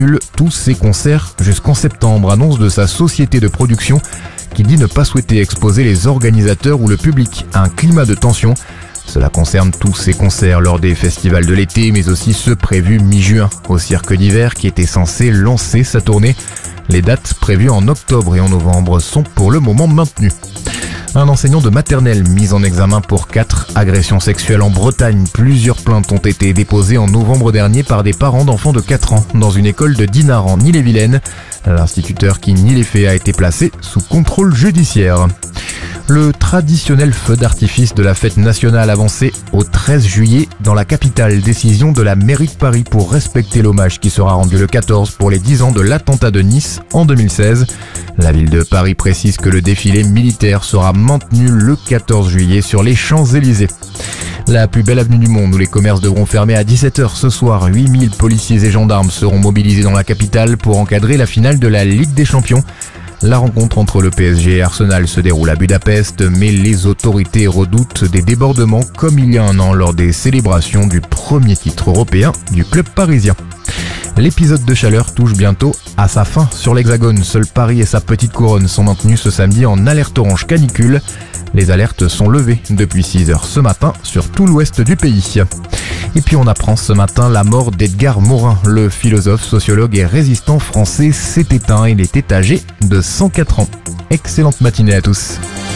tous ses concerts jusqu'en septembre, annonce de sa société de production qui dit ne pas souhaiter exposer les organisateurs ou le public à un climat de tension. Cela concerne tous ses concerts lors des festivals de l'été, mais aussi ceux prévus mi-juin au Cirque d'hiver qui était censé lancer sa tournée. Les dates prévues en octobre et en novembre sont pour le moment maintenues. Un enseignant de maternelle mis en examen pour 4 agressions sexuelles en Bretagne. Plusieurs plaintes ont été déposées en novembre dernier par des parents d'enfants de 4 ans dans une école de Dinard en Ille-et-Vilaine. L'instituteur qui nie les faits a été placé sous contrôle judiciaire. Le traditionnel feu d'artifice de la fête nationale avancé au 13 juillet dans la capitale. Décision de la mairie de Paris pour respecter l'hommage qui sera rendu le 14 pour les 10 ans de l'attentat de Nice en 2016. La ville de Paris précise que le défilé militaire sera maintenu le 14 juillet sur les Champs-Élysées. La plus belle avenue du monde où les commerces devront fermer à 17h ce soir. 8000 policiers et gendarmes seront mobilisés dans la capitale pour encadrer la finale de la Ligue des Champions. La rencontre entre le PSG et Arsenal se déroule à Budapest, mais les autorités redoutent des débordements comme il y a un an lors des célébrations du premier titre européen du club parisien. L'épisode de chaleur touche bientôt à sa fin sur l'Hexagone. Seul Paris et sa petite couronne sont maintenus ce samedi en alerte orange canicule. Les alertes sont levées depuis 6h ce matin sur tout l'ouest du pays. Et puis on apprend ce matin la mort d'Edgar Morin. Le philosophe, sociologue et résistant français s'est éteint. Il était âgé de 104 ans. Excellente matinée à tous.